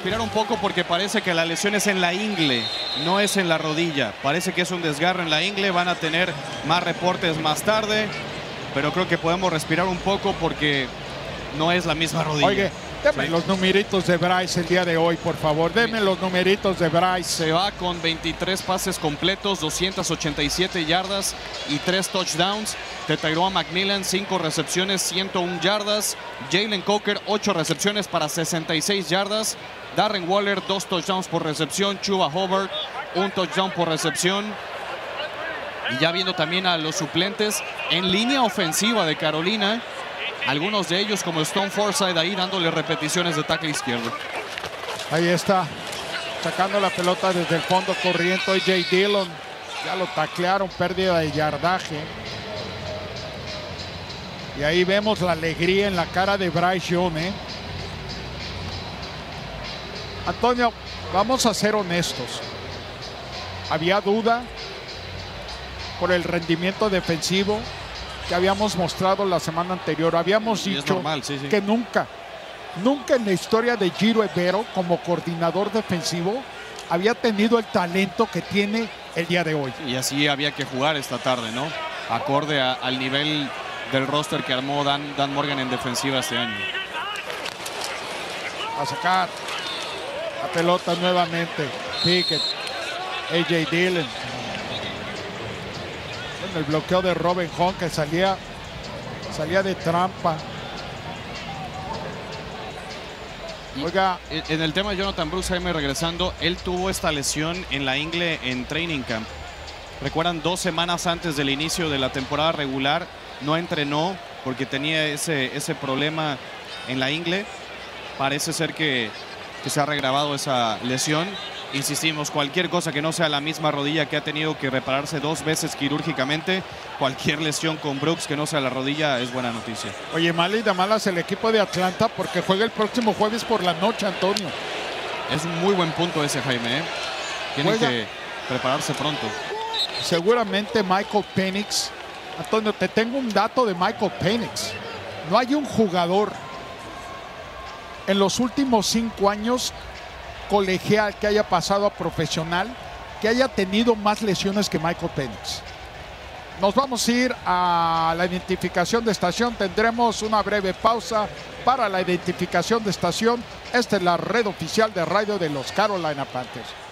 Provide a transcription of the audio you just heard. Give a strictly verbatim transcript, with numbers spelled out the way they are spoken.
respirar un poco porque parece que la lesión es en la ingle, no es en la rodilla. Parece que es un desgarro en la ingle. Van a tener más reportes más tarde, pero creo que podemos respirar un poco porque no es la misma rodilla. Oye, deme sí. los numeritos de Bryce el día de hoy, por favor. Deme los numeritos de Bryce. Se va con veintitrés pases completos, doscientas ochenta y siete yardas y tres touchdowns. De Tyrone McMillan, cinco recepciones, ciento una yardas. Jalen Coker, ocho recepciones para sesenta y seis yardas. Darren Waller, dos touchdowns por recepción. Chuba Hubbard, un touchdown por recepción. Y ya viendo también a los suplentes en línea ofensiva de Carolina. Algunos de ellos como Stone Forsythe ahí dándole repeticiones de tackle izquierdo. Ahí está, sacando la pelota desde el fondo corriendo. A J Dillon, ya lo taclearon, pérdida de yardaje. Y ahí vemos la alegría en la cara de Bryce Young, ¿eh? Antonio, vamos a ser honestos. Había duda por el rendimiento defensivo que habíamos mostrado la semana anterior. Habíamos Y es dicho normal, sí, sí. que nunca, nunca en la historia de Giro Evero como coordinador defensivo había tenido el talento que tiene el día de hoy. Y así había que jugar esta tarde, ¿no? Acorde a, al nivel del roster que armó Dan, Dan Morgan en defensiva este año. A sacar la pelota nuevamente. Pickett, A J Dillon. En el bloqueo de Robin Hunt que salía, salía de trampa. Oiga, en el tema de Jonathan Brooks, Jaime, regresando, él tuvo esta lesión en la ingle en training camp. Recuerdan, dos semanas antes del inicio de la temporada regular, no entrenó porque tenía ese, ese problema en la ingle. Parece ser que, que se ha regrabado esa lesión. Insistimos, cualquier cosa que no sea la misma rodilla que ha tenido que repararse dos veces quirúrgicamente, cualquier lesión con Brooks que no sea la rodilla es buena noticia. Oye, mal y de malas el equipo de Atlanta porque juega el próximo jueves por la noche, Antonio. Es un muy buen punto ese, Jaime, ¿eh? Tienen Juega. que prepararse pronto. Seguramente Michael Penix. Antonio, te tengo un dato de Michael Penix. No hay un jugador en los últimos cinco años colegial que haya pasado a profesional que haya tenido más lesiones que Michael Penix. Nos vamos a ir a la identificación de estación. Tendremos una breve pausa para la identificación de estación. Esta es la red oficial de radio de los Carolina Panthers.